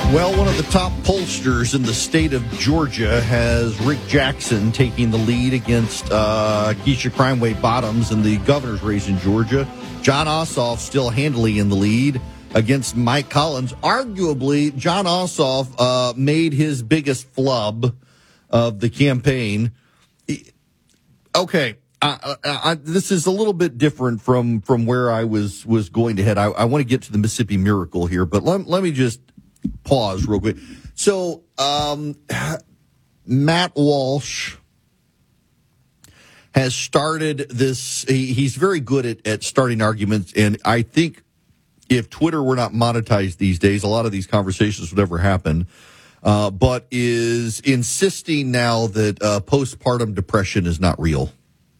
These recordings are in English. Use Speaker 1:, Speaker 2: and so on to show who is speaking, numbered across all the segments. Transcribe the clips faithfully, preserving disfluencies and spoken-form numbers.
Speaker 1: Well, one of the top pollsters in the state of Georgia has Rick Jackson taking the lead against uh, Keisha Crimeway Bottoms in the governor's race in Georgia. Jon Ossoff still handily in the lead against Mike Collins. Arguably, Jon Ossoff uh, made his biggest flub of the campaign. Okay, I, I, I, this is a little bit different from, from where I was, was going to head. I, I want to get to the Mississippi Miracle here, but let, let me just pause real quick. So, um, Matt Walsh has started this. He, he's very good at, at starting arguments. And I think if Twitter were not monetized these days, a lot of these conversations would never happen. Uh, but is insisting now that uh, postpartum depression is not real.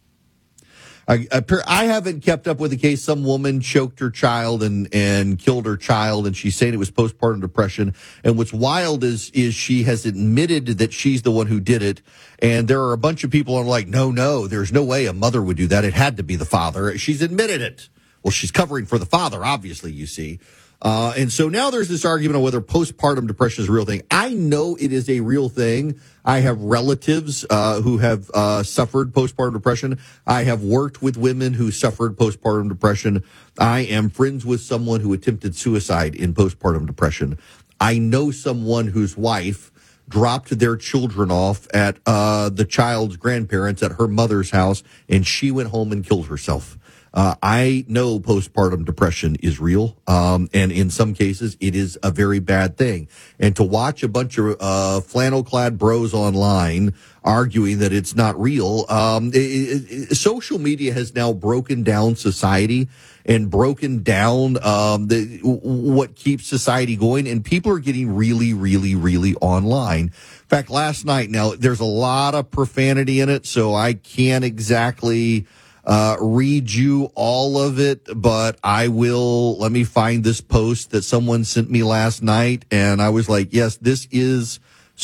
Speaker 1: I, I, I haven't kept up with the case. Some woman choked her child and, and killed her child, and she's saying it was postpartum depression. And what's wild is is she has admitted that she's the one who did it. And there are a bunch of people who are like, no, no, there's no way a mother would do that. It had to be the father. She's admitted it. Well, she's covering for the father, obviously, you see. Uh, and so now there's this argument on whether postpartum depression is a real thing. I know it is a real thing. I have relatives uh, who have uh, suffered postpartum depression. I have worked with women who suffered postpartum depression. I am friends with someone who attempted suicide in postpartum depression. I know someone whose wife dropped their children off at uh, the child's grandparents at her mother's house, and she went home and killed herself. Uh, I know postpartum depression is real, um, and in some cases, it is a very bad thing. And to watch a bunch of uh, flannel-clad bros online arguing that it's not real, um, it, it, social media has now broken down society and broken down um, the, what keeps society going, and people are getting really, really, really online. In fact, last night, now, there's a lot of profanity in it, so I can't exactly Uh, read you all of it, but I will. Let me find this post that someone sent me last night, and I was like, yes, this is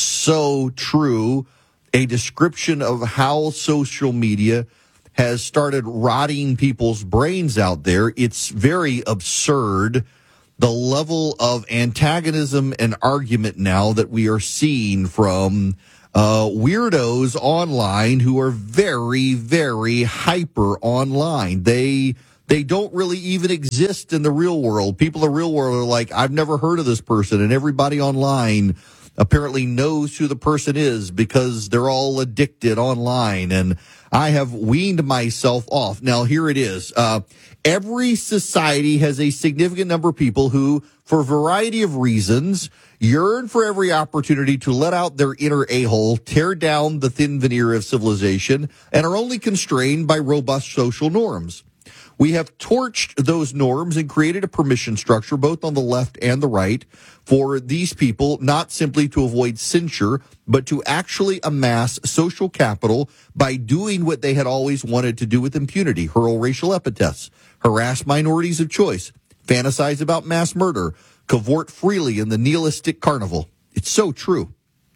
Speaker 1: so true. A description of how social media has started rotting people's brains out there. It's very absurd, the level of antagonism and argument now that we are seeing from Uh, weirdos online who are very, very hyper online. They, they don't really even exist in the real world. People in the real world are like, I've never heard of this person. And everybody online apparently knows who the person is because they're all addicted online. And I have weaned myself off. Now, here it is. Uh, every society has a significant number of people who, for a variety of reasons, yearn for every opportunity to let out their inner a-hole, tear down the thin veneer of civilization, and are only constrained by robust social norms. We have torched those norms and created a permission structure, both on the left and the right, for these people not simply to avoid censure, but to actually amass social capital by doing what they had always wanted to do with impunity: hurl racial epithets, harass minorities of choice, fantasize about mass murder, cavort freely in the nihilistic carnival. It's so true.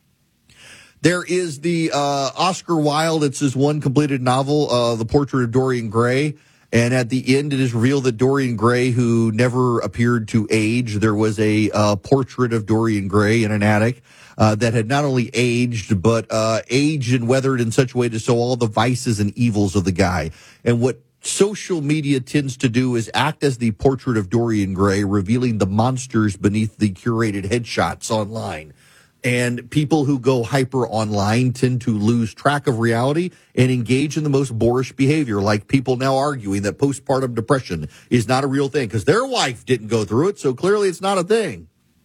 Speaker 1: There is the uh, Oscar Wilde. It's his one completed novel, uh, The Portrait of Dorian Gray. And at the end, it is revealed that Dorian Gray, who never appeared to age, there was a uh, portrait of Dorian Gray in an attic uh, that had not only aged, but uh, aged and weathered in such a way to show all the vices and evils of the guy. And what social media tends to do is act as the portrait of Dorian Gray, revealing the monsters beneath the curated headshots online. And people who go hyper online tend to lose track of reality and engage in the most boorish behavior, like people now arguing that postpartum depression is not a real thing because their wife didn't go through it, so clearly it's not a thing.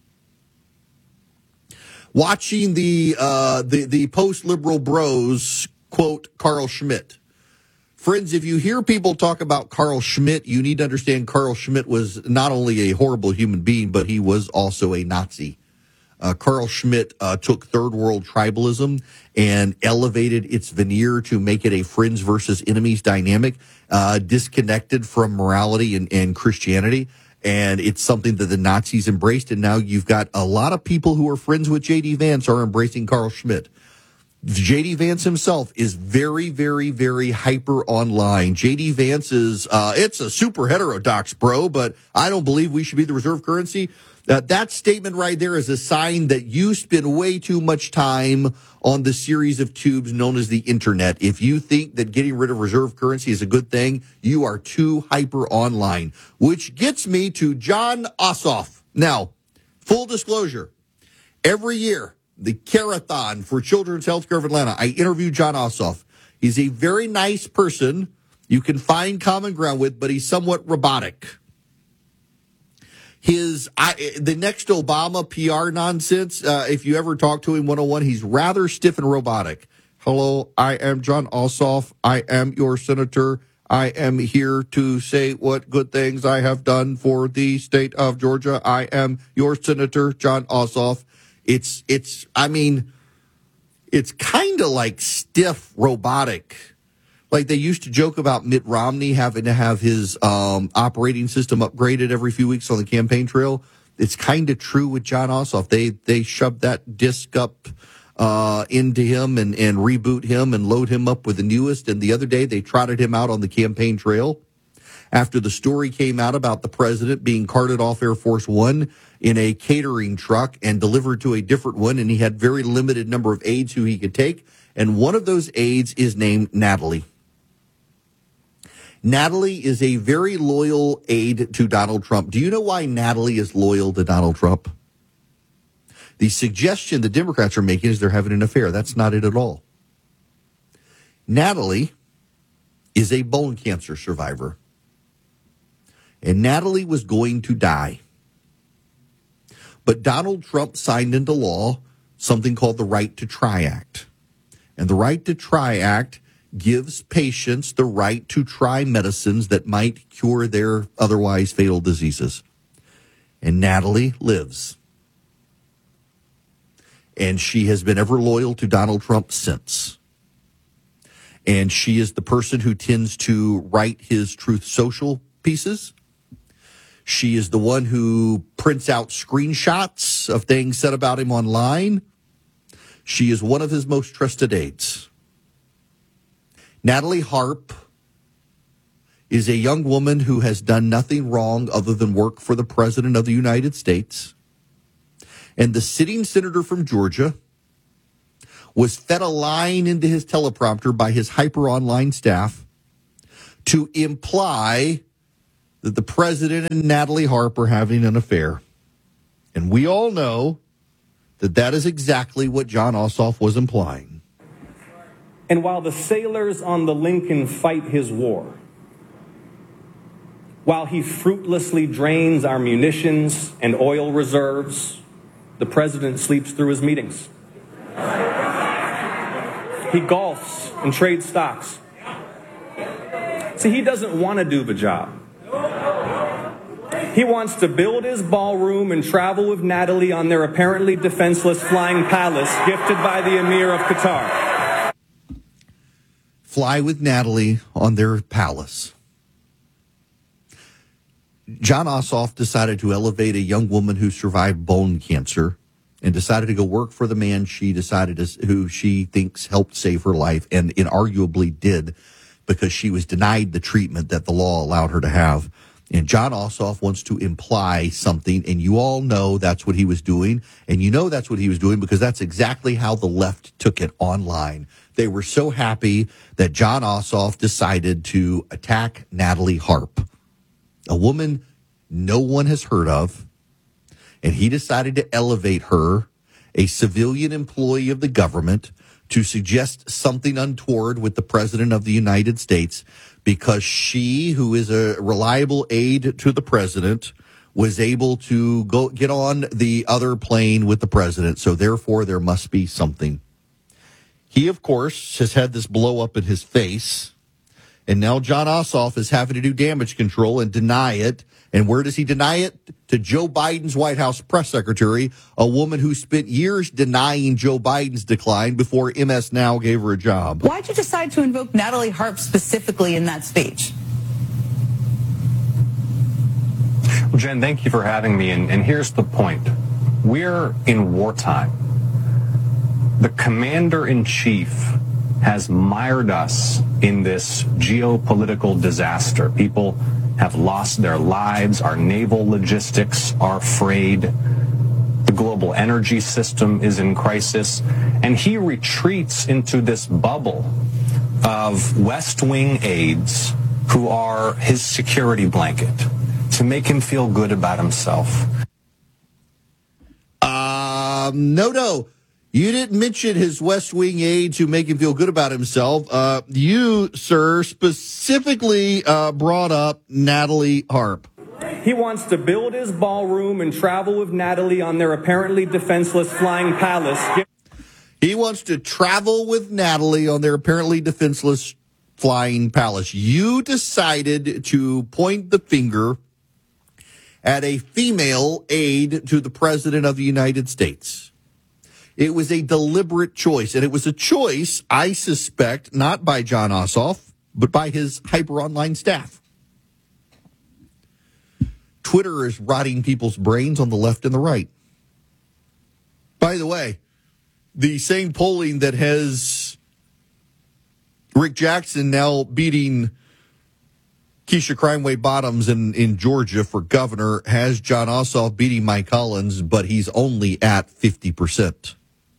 Speaker 1: Watching the uh, the, the post-liberal bros quote Carl Schmitt. Friends, if you hear people talk about Carl Schmitt, you need to understand Carl Schmitt was not only a horrible human being, but he was also a Nazi. Uh, Carl Schmitt uh, took third world tribalism and elevated its veneer to make it a friends versus enemies dynamic, uh, disconnected from morality and, and Christianity. And it's something that the Nazis embraced. And now you've got a lot of people who are friends with J D Vance are embracing Carl Schmitt. J D. Vance himself is very, very, very hyper online. J D. Vance is, uh, it's a super heterodox, bro, but I don't believe we should be the reserve currency. Uh, that statement right there is a sign that you spend way too much time on the series of tubes known as the internet. If you think that getting rid of reserve currency is a good thing, you are too hyper online, which gets me to Jon Ossoff. Now, full disclosure, every year, the Carathon for Children's Healthcare of Atlanta, I interviewed Jon Ossoff. He's a very nice person you can find common ground with, but he's somewhat robotic. His I, the next Obama P R nonsense, uh, if you ever talk to him one-on-one, he's rather stiff and robotic. Hello, I am Jon Ossoff. I am your senator. I am here to say what good things I have done for the state of Georgia. I am your senator, Jon Ossoff. It's, it's, I mean, it's kind of like stiff, robotic. Like they used to joke about Mitt Romney having to have his um, operating system upgraded every few weeks on the campaign trail. It's kind of true with Jon Ossoff. They, they shoved that disc up uh, into him and, and reboot him and load him up with the newest. And the other day they trotted him out on the campaign trail after the story came out about the president being carted off Air Force One in a catering truck and delivered to a different one, and he had very limited number of aides who he could take, and one of those aides is named Natalie. Natalie is a very loyal aide to Donald Trump. Do you know why Natalie is loyal to Donald Trump? The suggestion the Democrats are making is they're having an affair. That's not it at all. Natalie is a bone cancer survivor, and Natalie was going to die. But Donald Trump signed into law something called the Right to Try Act. And the Right to Try Act gives patients the right to try medicines that might cure their otherwise fatal diseases. And Natalie lives. And she has been ever loyal to Donald Trump since. And she is the person who tends to write his Truth Social pieces. She is the one who prints out screenshots of things said about him online. She is one of his most trusted aides. Natalie Harp is a young woman who has done nothing wrong other than work for the President of the United States. And the sitting senator from Georgia was fed a line into his teleprompter by his hyper online staff to imply that the president and Natalie Harp are having an affair. And we all know that that is exactly what Jon Ossoff was implying.
Speaker 2: And while the sailors on the Lincoln fight his war, while he fruitlessly drains our munitions and oil reserves, the president sleeps through his meetings. He golfs and trades stocks. See, he doesn't want to do the job. He wants to build his ballroom and travel with Natalie on their apparently defenseless flying palace gifted by the Emir of Qatar.
Speaker 1: Fly with Natalie on their palace. Jon Ossoff decided to elevate a young woman who survived bone cancer and decided to go work for the man she decided to, who she thinks helped save her life and inarguably did because she was denied the treatment that the law allowed her to have. And Jon Ossoff wants to imply something, and you all know that's what he was doing. And you know that's what he was doing because that's exactly how the left took it online. They were so happy that Jon Ossoff decided to attack Natalie Harp, a woman no one has heard of, and he decided to elevate her, a civilian employee of the government, to suggest something untoward with the President of the United States because she, who is a reliable aide to the president, was able to go get on the other plane with the president. So therefore, there must be something. He, of course, has had this blow up in his face. And now Jon Ossoff is having to do damage control and deny it. And where does he deny it? To Joe Biden's White House press secretary, a woman who spent years denying Joe Biden's decline before M S Now gave her a job.
Speaker 3: Why'd you decide to invoke Natalie Harp specifically in that speech?
Speaker 4: Well, Jen, thank you for having me. And, and here's the point. We're in wartime. the commander-in-chief has mired us in this geopolitical disaster. People have lost their lives. Our naval logistics are frayed. The global energy system is in crisis. And he retreats into this bubble of West Wing aides who are his security blanket to make him feel good about himself.
Speaker 1: Um, no, no. You didn't mention his West Wing aides who make him feel good about himself. Uh, you, sir, specifically uh, brought up Natalie Harp.
Speaker 2: He wants to build his ballroom and travel with Natalie on their apparently defenseless flying palace.
Speaker 1: He wants to travel with Natalie on their apparently defenseless flying palace. You decided to point the finger at a female aide to the President of the United States. It was a deliberate choice, and it was a choice, I suspect, not by Jon Ossoff, but by his Hyper Online staff. Twitter is rotting people's brains on the left and the right. By the way, the same polling that has Rick Jackson now beating Keisha Crimeway Bottoms in, in Georgia for governor has Jon Ossoff beating Mike Collins, but he's only at fifty percent.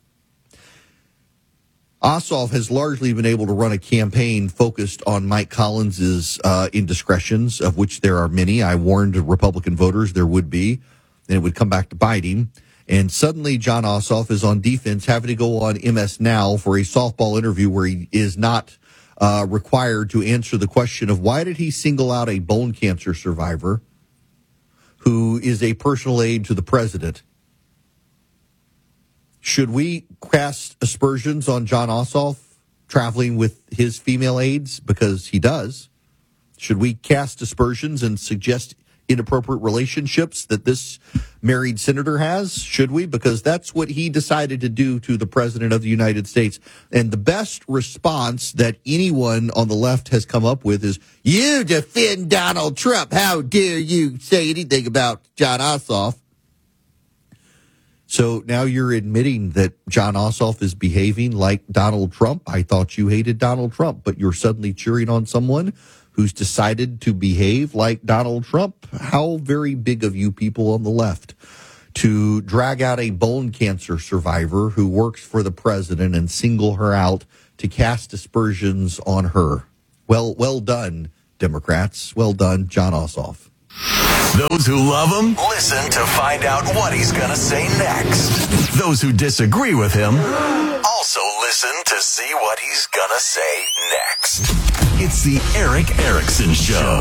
Speaker 1: Ossoff has largely been able to run a campaign focused on Mike Collins's uh, indiscretions, of which there are many. I warned Republican voters there would be, and it would come back to bite him. And suddenly Jon Ossoff is on defense, having to go on M S Now for a softball interview where he is not uh, required to answer the question of why did he single out a bone cancer survivor who is a personal aide to the president. Should we cast aspersions on Jon Ossoff traveling with his female aides? Because he does. Should we cast aspersions and suggest inappropriate relationships that this married senator has? Should we? Because that's what he decided to do to the President of the United States. And the best response that anyone on the left has come up with is, you defend Donald Trump. How dare you say anything about Jon Ossoff? So now you're admitting that Jon Ossoff is behaving like Donald Trump. I thought you hated Donald Trump, but you're suddenly cheering on someone who's decided to behave like Donald Trump. How very big of you people on the left to drag out a bone cancer survivor who works for the president and single her out to cast aspersions on her. Well, well done, Democrats. Well done, Jon Ossoff.
Speaker 5: Those who love him, listen to find out what he's going to say next. Those who disagree with him, also listen to see what he's going to say next. It's the Erick Erickson Show.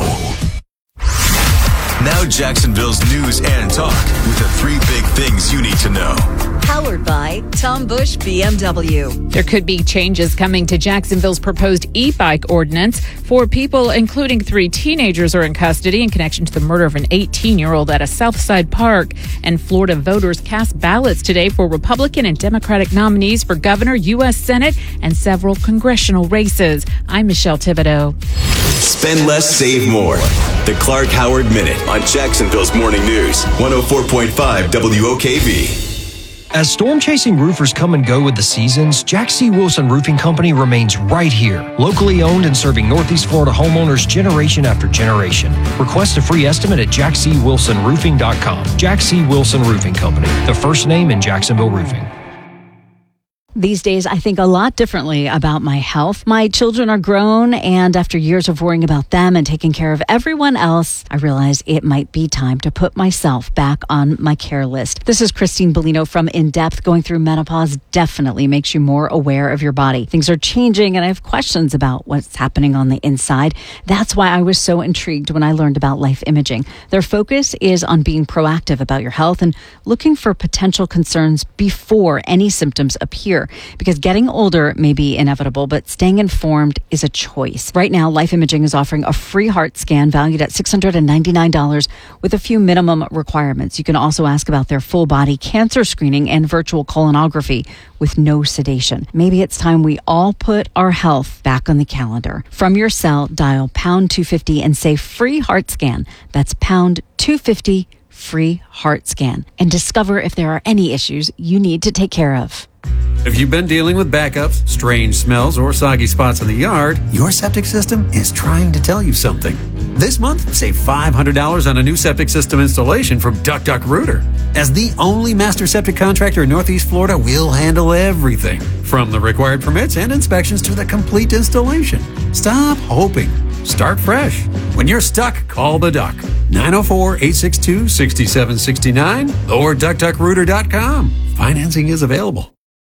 Speaker 5: Now Jacksonville's news and talk with the three big things you need to know.
Speaker 6: Powered by Tom Bush B M W.
Speaker 7: There could be changes coming to Jacksonville's proposed e-bike ordinance. Four people, including three teenagers, are in custody in connection to the murder of an eighteen-year-old at a Southside park. And Florida voters cast ballots today for Republican and Democratic nominees for governor, U S Senate, and several congressional races. I'm Michelle Thibodeau.
Speaker 5: Spend less, save more. The Clark Howard Minute on Jacksonville's Morning News, one oh four point five W O K V.
Speaker 8: As storm-chasing roofers come and go with the seasons, Jack C. Wilson Roofing Company remains right here, locally owned and serving Northeast Florida homeowners generation after generation. Request a free estimate at jack c wilson roofing dot com. Jack C. Wilson Roofing Company, the first name in Jacksonville roofing.
Speaker 9: These days, I think a lot differently about my health. My children are grown, and after years of worrying about them and taking care of everyone else, I realized it might be time to put myself back on my care list. This is Christine Bellino from In Depth. Going through menopause definitely makes you more aware of your body. Things are changing, and I have questions about what's happening on the inside. That's why I was so intrigued when I learned about Life Imaging. Their focus is on being proactive about your health and looking for potential concerns before any symptoms appear. Because getting older may be inevitable, but staying informed is a choice. Right now, Life Imaging is offering a free heart scan valued at six hundred ninety-nine dollars with a few minimum requirements. You can also ask about their full body cancer screening and virtual colonography with no sedation. Maybe it's time we all put our health back on the calendar. From your cell, dial pound two fifty and say free heart scan. That's pound two fifty free heart scan, and discover if there are any issues you need to take care of.
Speaker 10: If you've been dealing with backups, strange smells, or soggy spots in the yard, your septic system is trying to tell you something. This month, save five hundred dollars on a new septic system installation from Duck Duck Rooter. As the only master septic contractor in Northeast Florida, we'll handle everything, from the required permits and inspections to the complete installation. Stop hoping. Start fresh. When you're stuck, call the Duck. nine oh four, eight six two, six seven six nine or duck duck rooter dot com. Financing is available.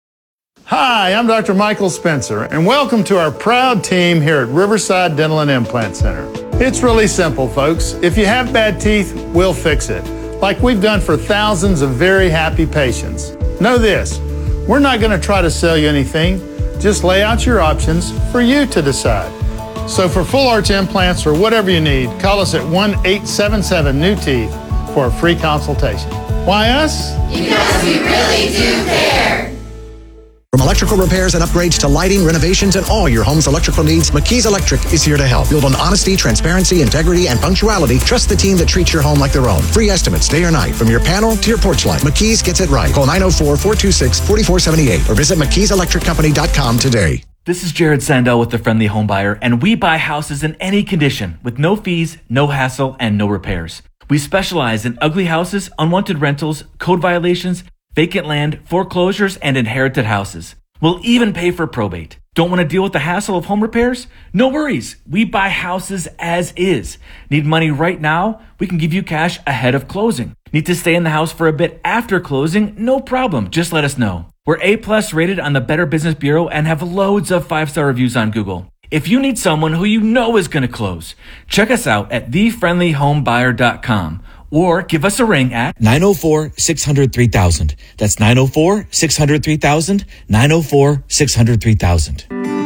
Speaker 11: Hi, I'm Doctor Michael Spencer, and welcome to our proud team here at Riverside Dental and Implant Center. It's really simple, folks. If you have bad teeth, we'll fix it, like we've done for thousands of very happy patients. Know this, we're not going to try to sell you anything, just lay out your options for you to decide. So for full arch implants or whatever you need, call us at one eight seven seven new teeth for a free consultation. Why us?
Speaker 12: Because we really do care.
Speaker 13: From electrical repairs and upgrades to lighting, renovations, and all your home's electrical needs, McKee's Electric is here to help. Build on honesty, transparency, integrity, and punctuality. Trust the team that treats your home like their own. Free estimates day or night, from your panel to your porch light. McKee's gets it right. Call nine oh four, four two six, four four seven eight or visit mckees electric company dot com today.
Speaker 14: This is Jared Sandell with the Friendly Home Buyer, and we buy houses in any condition with no fees, no hassle, and no repairs. We specialize in ugly houses, unwanted rentals, code violations, vacant land, foreclosures, and inherited houses. We'll even pay for probate. Don't want to deal with the hassle of home repairs? No worries. We buy houses as is. Need money right now? We can give you cash ahead of closing. Need to stay in the house for a bit after closing? No problem. Just let us know. We're A-plus rated on the Better Business Bureau and have loads of five-star reviews on Google. If you need someone who you know is going to close, check us out at the friendly home buyer dot com or give us a ring at
Speaker 15: nine oh four, six hundred, three thousand. That's nine oh four, six hundred, three thousand, nine oh four, six hundred, three thousand.